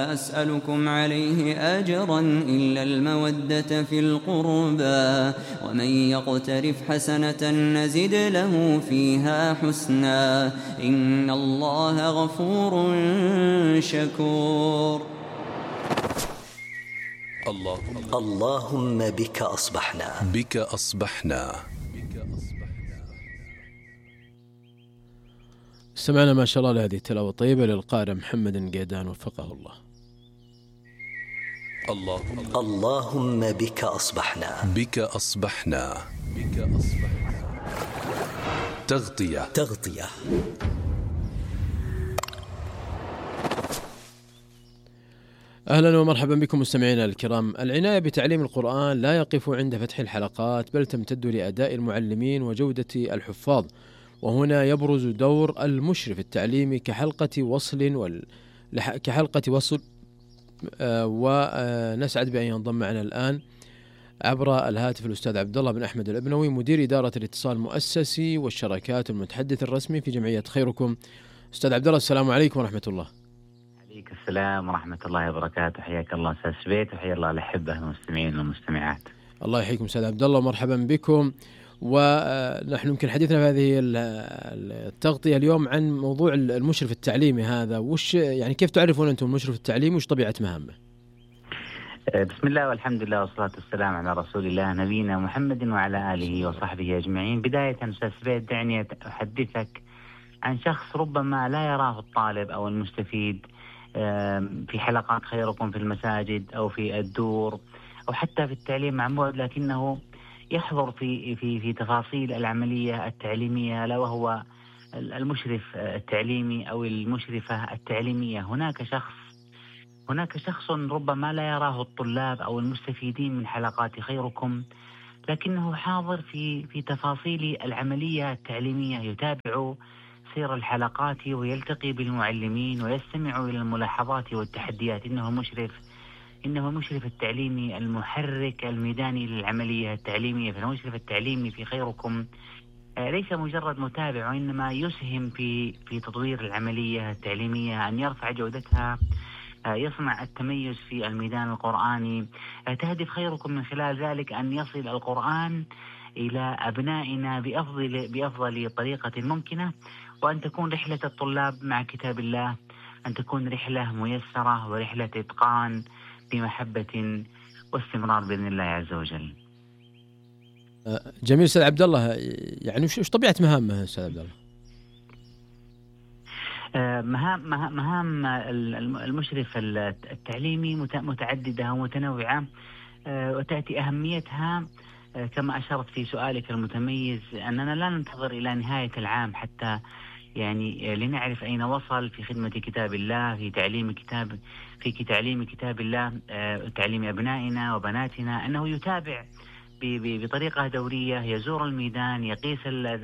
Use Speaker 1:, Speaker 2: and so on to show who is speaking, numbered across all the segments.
Speaker 1: أسألكم عليه أجرا إلا المودة في القربى ومن يقترف حسنة نزد له فيها حسنا إن الله غفور شكور.
Speaker 2: اللهم بك أصبحنا.
Speaker 3: سمعنا ما شاء الله لهذه التلاوة الطيبة للقارئ محمد قيدان وفقه الله.
Speaker 2: اللهم بك أصبحنا. تغطية.
Speaker 3: أهلا ومرحبا بكم مستمعينا الكرام. العناية بتعليم القرآن لا يقف عند فتح الحلقات بل تمتد لأداء المعلمين وجودة الحفاظ، وهنا يبرز دور المشرف التعليمي كحلقة وصل ونسعد بأن ينضم معنا الآن عبر الهاتف الأستاذ عبد الله بن أحمد الابنوي، مدير إدارة الاتصال المؤسسي والشراكات المتحدث الرسمي في جمعية خيركم. أستاذ عبد الله، السلام عليكم ورحمة الله.
Speaker 4: عليك السلام ورحمة الله وبركاته. حياك الله أستاذ سبيت وحيا الله الأحبة المستمعين والمستمعات.
Speaker 3: الله يحييكم أستاذ عبد الله ومرحبا بكم. ونحن يمكن حديثنا في هذه التغطية اليوم عن موضوع المشرف التعليمي هذا. وش يعني كيف تعرفون أنتم المشرف التعليمي وش طبيعة مهامه؟
Speaker 4: بسم الله والحمد لله والصلاة والسلام على رسول الله نبينا محمد وعلى آله وصحبه أجمعين. بداية أستاذ سبيت دعني أحدثك عن شخص ربما لا يراه الطالب أو المستفيد في حلقات خيركم في المساجد أو في الدور أو حتى في التعليم عن بعد، لكنه يحضر في تفاصيل العملية التعليمية، لا وهو المشرف التعليمي أو المشرفة التعليمية. هناك شخص ربما لا يراه الطلاب أو المستفيدين من حلقات خيركم، لكنه حاضر في تفاصيل العملية التعليمية، يتابع سير الحلقات ويلتقي بالمعلمين ويستمع إلى الملاحظات والتحديات. إنه المشرف التعليمي المحرك الميداني للعملية التعليمية. فالمشرف التعليمي في خيركم ليس مجرد متابع، وإنما يسهم في تطوير العملية التعليمية، أن يرفع جودتها، يصنع التميز في الميدان القرآني. تهدف خيركم من خلال ذلك أن يصل القرآن إلى أبنائنا بأفضل طريقة ممكنة، وأن تكون رحلة الطلاب مع كتاب الله أن تكون رحلة ميسرة ورحلة إتقان بمحبة واستمرار بإذن الله عز وجل.
Speaker 3: جميل أستاذ عبد الله. يعني وش طبيعة مهامه أستاذ عبد الله؟
Speaker 4: مهام المشرف التعليمي متعددة ومتنوعة، وتأتي أهميتها كما أشرت في سؤالك المتميز أننا لا ننتظر إلى نهاية العام حتى يعني لنعرف أين وصل في خدمة كتاب الله، في تعليم كتاب الله، تعليم أبنائنا وبناتنا، أنه يتابع بطريقة دورية، يزور الميدان، يقيس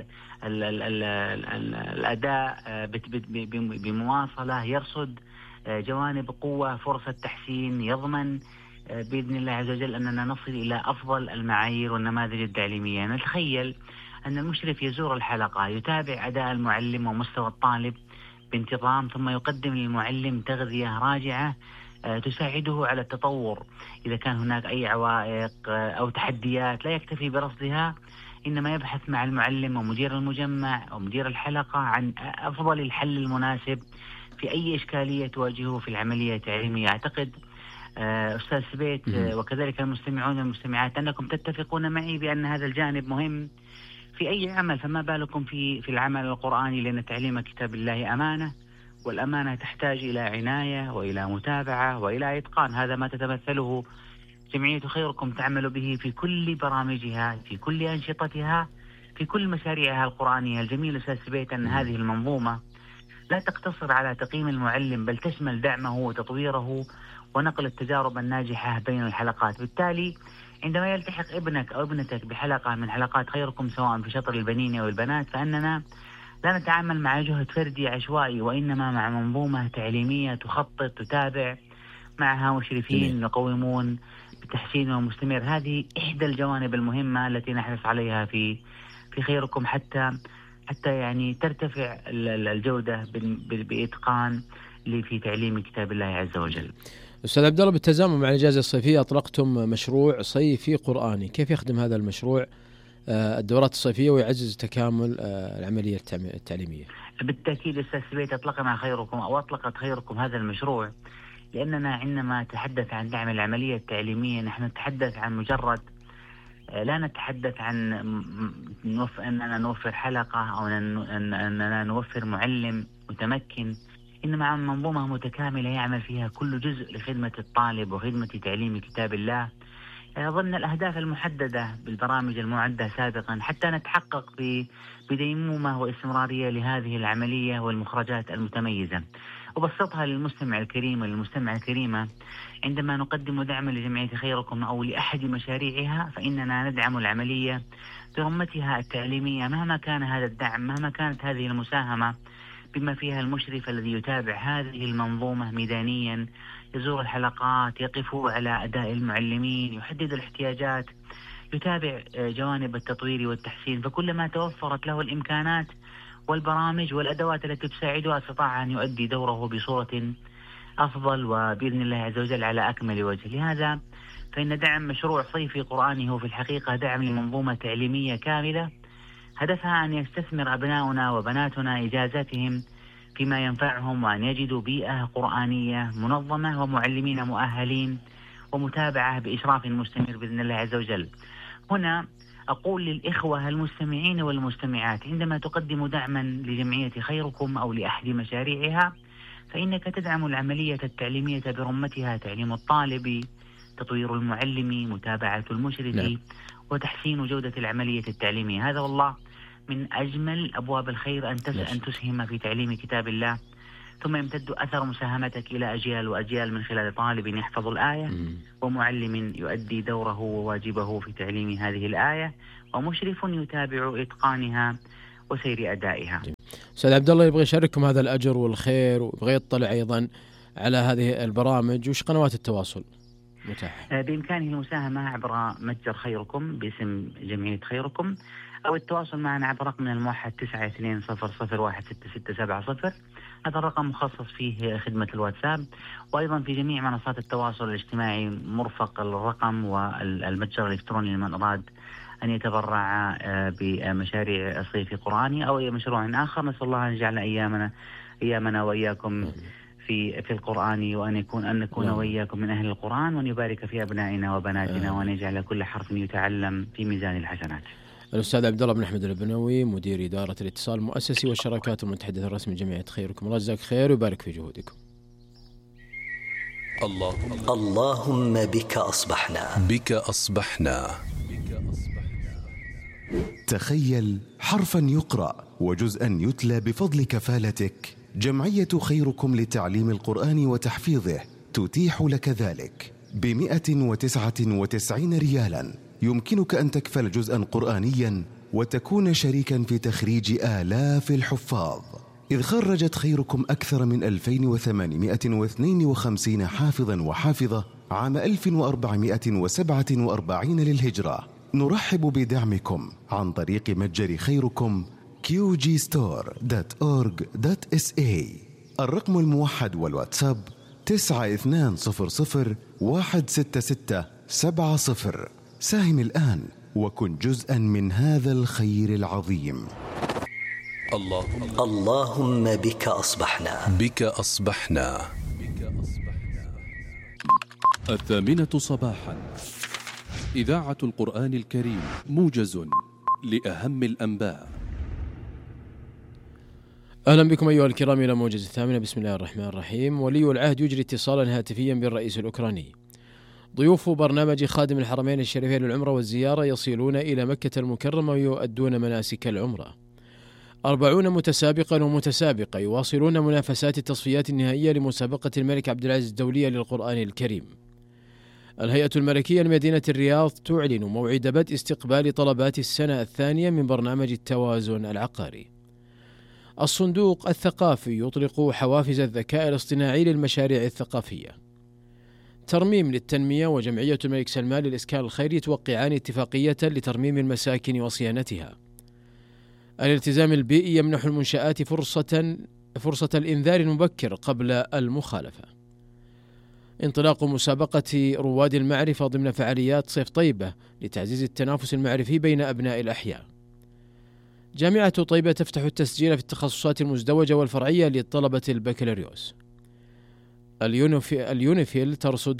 Speaker 4: الأداء بمواصلة، يرصد جوانب قوة، فرصة تحسين، يضمن بإذن الله عز وجل أننا نصل إلى أفضل المعايير والنماذج التعليمية. نتخيل أن المشرف يزور الحلقة، يتابع أداء المعلم ومستوى الطالب بانتظام، ثم يقدم للمعلم تغذية راجعة تساعده على التطور. إذا كان هناك أي عوائق أو تحديات لا يكتفي برصدها، إنما يبحث مع المعلم ومدير المجمع ومدير الحلقة عن أفضل الحل المناسب في أي إشكالية تواجهه في العملية التعليمية. أعتقد أستاذ سبيت وكذلك المستمعون والمستمعات أنكم تتفقون معي بأن هذا الجانب مهم في أي عمل، فما بالكم في العمل القرآني، لأن تعليم كتاب الله أمانة، والأمانة تحتاج إلى عناية وإلى متابعة وإلى إتقان. هذا ما تتمثله جمعية خيركم تعمل به في كل برامجها، في كل أنشطتها، في كل مشاريعها القرآنية. الجميل أستاذ سبيت أن هذه المنظومة لا تقتصر على تقييم المعلم، بل تشمل دعمه وتطويره ونقل التجارب الناجحة بين الحلقات. بالتالي عندما يلتحق ابنك أو ابنتك بحلقة من حلقات خيركم، سواء في شطر البنين أو البنات، فأننا لا نتعامل مع جهد فردي عشوائي، وإنما مع منظومة تعليمية تخطط، تتابع، معها مشرفين يقومون بتحسينه المستمر. هذه إحدى الجوانب المهمة التي نحرص عليها في خيركم، حتى يعني ترتفع الجودة بإتقان في تعليم كتاب الله عز وجل.
Speaker 3: أستاذ عبد الله، بالتزامن مع الإجازة الصيفية أطلقتم مشروع صيفي قرآني، كيف يخدم هذا المشروع الدورات الصيفية ويعزز تكامل العملية التعليمية؟
Speaker 4: بالتأكيد أستاذ سبيت، أطلقت خيركم هذا المشروع، لأننا عندما نتحدث عن دعم العملية التعليمية نحن نتحدث عن مجرد، لا نتحدث عن أننا نوفر حلقة أو أننا نوفر معلم متمكن، إنما عن منظومة متكاملة يعمل فيها كل جزء لخدمة الطالب وخدمة تعليم كتاب الله ضمن الأهداف المحددة بالبرامج المعدة سابقا، حتى نتحقق بديمومة واستمرارية لهذه العملية والمخرجات المتميزة. وبسطها للمستمع الكريم وللمستمع الكريمة، عندما نقدم دعما لجمعية خيركم أو لأحد مشاريعها فإننا ندعم العملية برمتها التعليمية مهما كان هذا الدعم، مهما كانت هذه المساهمة، بما فيها المشرف الذي يتابع هذه المنظومة ميدانيا، يزور الحلقات، يقف على أداء المعلمين، يحدد الاحتياجات، يتابع جوانب التطوير والتحسين. فكلما توفرت له الإمكانات والبرامج والأدوات التي تساعده استطاع أن يؤدي دوره بصورة أفضل وبإذن الله عز وجل على أكمل وجه. لهذا فإن دعم مشروع صيفي قرآني هو في الحقيقة دعم لمنظومة تعليمية كاملة هدفها أن يستثمر أبناؤنا وبناتنا إجازتهم فيما ينفعهم، وأن يجدوا بيئة قرآنية منظمة ومعلمين مؤهلين ومتابعة بإشراف مستمر بإذن الله عز وجل. هنا أقول للإخوة المستمعين والمستمعات، عندما تقدم دعما لجمعية خيركم أو لأحد مشاريعها فإنك تدعم العملية التعليمية برمتها، تعليم الطالب، تطوير المعلم، متابعة المشرف، وتحسين جودة العملية التعليمية. هذا والله من أجمل أبواب الخير أن تسهم في تعليم كتاب الله، ثم يمتد أثر مساهمتك إلى أجيال وأجيال من خلال طالب يحفظ الآية ومعلم يؤدي دوره وواجبه في تعليم هذه الآية ومشرف يتابع إتقانها وسير أدائها.
Speaker 3: أستاذ عبد الله، يبغى يشارككم هذا الأجر والخير ويبغى يطلع أيضا على هذه البرامج، وش قنوات التواصل متاحة؟
Speaker 4: بإمكانه المساهمة عبر متجر خيركم باسم جمعية خيركم، أو التواصل معنا عبر رقمنا الموحد 9200166770. هذا الرقم مخصص فيه خدمة الواتساب، وأيضا في جميع منصات التواصل الاجتماعي مرفق الرقم والمتجر الإلكتروني لمن أراد أن يتبرع بمشاريع صيفي قرآني أو أي مشروع آخر. نسأل الله أن يجعل أيامنا وإياكم في القرآن، وأن نكون وإياكم من أهل القرآن، وأن يبارك في أبنائنا وبناتنا، وأن يجعل كل حرف يتعلم في ميزان الحسنات.
Speaker 3: الأستاذ عبد الله بن أحمد البنوي، مدير إدارة الاتصال المؤسسي والشراكات المتحدث الرسمي لجمعية خيركم، الله يجزاك خير ويبارك في جهودكم.
Speaker 2: اللهم بك أصبحنا.
Speaker 5: تخيل حرفا يقرأ وجزءا يتلى بفضل كفالتك. جمعية خيركم لتعليم القرآن وتحفيظه تتيح لك ذلك ب199 ريالا. يمكنك أن تكفل جزءا قرآنيا وتكون شريكا في تخريج آلاف الحفاظ، إذ خرجت خيركم أكثر من 2852 حافظا وحافظة عام 1447 للهجرة. نرحب بدعمكم عن طريق متجر خيركم qgstore.org.sa. الرقم الموحد والواتساب 9200166770. ساهم الآن وكن جزءا من هذا الخير العظيم.
Speaker 2: اللهم بك أصبحنا.
Speaker 6: 8:00 صباحا، إذاعة القرآن الكريم، موجز لأهم الأنباء.
Speaker 3: أهلا بكم أيها الكرام إلى موجز 8. بسم الله الرحمن الرحيم. ولي العهد يجري اتصالا هاتفيا بالرئيس الأوكراني. ضيوف برنامج خادم الحرمين الشريفين للعمرة والزيارة يصلون إلى مكة المكرمة ويؤدون مناسك العمرة. 40 متسابقا ومتسابقة يواصلون منافسات التصفيات النهائية لمسابقة الملك عبد العزيز الدولية للقرآن الكريم. الهيئة الملكية لمدينة الرياض تعلن موعد بدء استقبال طلبات السنة الثانية من برنامج التوازن العقاري. الصندوق الثقافي يطلق حوافز الذكاء الاصطناعي للمشاريع الثقافية. ترميم للتنمية وجمعية الملك سلمان للإسكان الخيري توقعان اتفاقية لترميم المساكن وصيانتها. الالتزام البيئي يمنح المنشآت فرصة فرصة الإنذار المبكر قبل المخالفة. انطلاق مسابقة رواد المعرفة ضمن فعاليات صيف طيبة لتعزيز التنافس المعرفي بين أبناء الأحياء. جامعة طيبة تفتح التسجيل في التخصصات المزدوجة والفرعية لطلبة البكالوريوس. اليونيفيل ترصد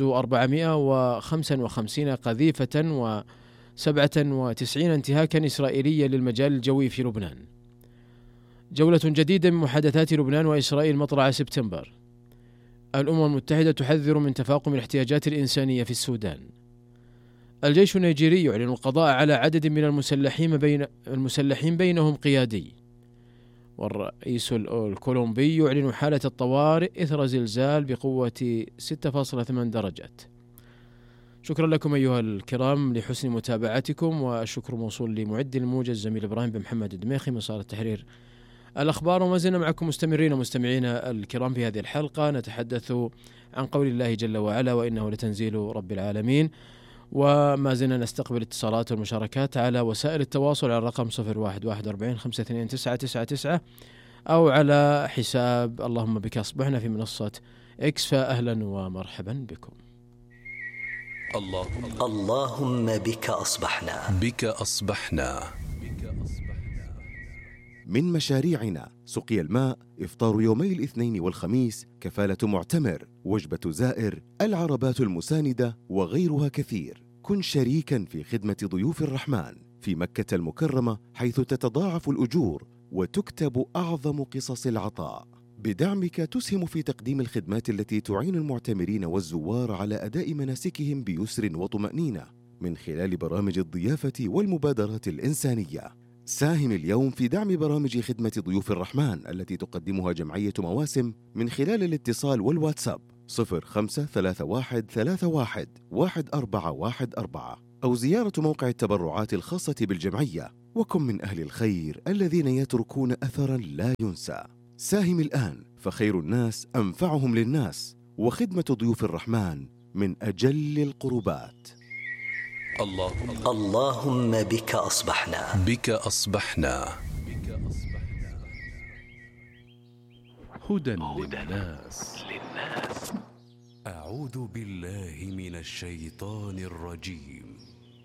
Speaker 3: 455 قذيفة و97 انتهاكا إسرائيليا للمجال الجوي في لبنان. جولة جديدة من محادثات لبنان وإسرائيل مطلع سبتمبر. الأمم المتحدة تحذر من تفاقم الاحتياجات الإنسانية في السودان. الجيش النيجيري يعلن القضاء على عدد من المسلحين بينهم قيادي. والرئيس الكولومبي يعلن حالة الطوارئ إثر زلزال بقوة 6.8 درجات. شكرا لكم أيها الكرام لحسن متابعتكم، والشكر موصول لمعد الموجز الزميل إبراهيم بن محمد الدميخي من صالة تحرير الأخبار. وما زلنا معكم مستمرين ومستمعينا الكرام في هذه الحلقة نتحدث عن قول الله جل وعلا: وإنه لتنزيل رب العالمين. وما زلنا نستقبل اتصالات والمشاركات على وسائل التواصل على الرقم 0114252999 أو على حساب اللهم بك أصبحنا في منصة إكس. فأهلا ومرحبا بكم.
Speaker 2: اللهم بك أصبحنا.
Speaker 6: بك أصبحنا.
Speaker 5: من مشاريعنا سقي الماء، إفطار يومي الاثنين والخميس، كفالة معتمر، وجبة زائر، العربات المساندة وغيرها كثير. كن شريكا في خدمة ضيوف الرحمن في مكة المكرمة، حيث تتضاعف الأجور وتكتب أعظم قصص العطاء. بدعمك تسهم في تقديم الخدمات التي تعين المعتمرين والزوار على أداء مناسكهم بيسر وطمأنينة من خلال برامج الضيافة والمبادرات الإنسانية. ساهم اليوم في دعم برامج خدمة ضيوف الرحمن التي تقدمها جمعية مواسم من خلال الاتصال والواتساب 0531311414 أو زيارة موقع التبرعات الخاصة بالجمعية. وكن من أهل الخير الذين يتركون أثرا لا ينسى. ساهم الآن، فخير الناس أنفعهم للناس، وخدمة ضيوف الرحمن من أجل القربات.
Speaker 2: اللهم بك أصبحنا.
Speaker 6: بك أصبحنا. هدى للناس. أعوذ بالله من الشيطان الرجيم.